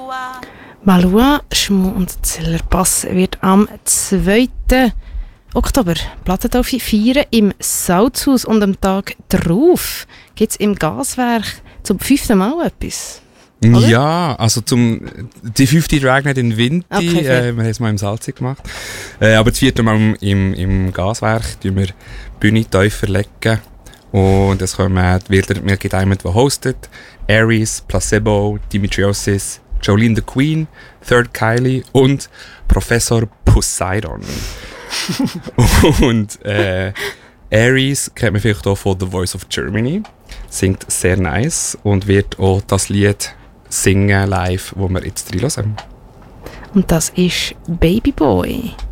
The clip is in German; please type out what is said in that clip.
Malua, Schmu und Zellerpass wird am 2. Oktober Plattentaufe feiern im Salzhaus und am Tag darauf gibt es im Gaswerk zum 5. Mal etwas. Oder? Ja, also die 5. Dragnet in Winti, Okay, wir haben es mal im Salzig gemacht. Aber das 4. Mal im Gaswerk tun wir die Bühne tiefer legen. Und es wird jemand, der hostet. Aries, Placebo, Dimitriosis, Jolene the Queen, Third Kylie und Professor Poseidon. Und Aries kennt man vielleicht auch von The Voice of Germany. Singt sehr nice und wird auch das Lied singen live, wo wir jetzt reinhören. Und das ist Baby Boy.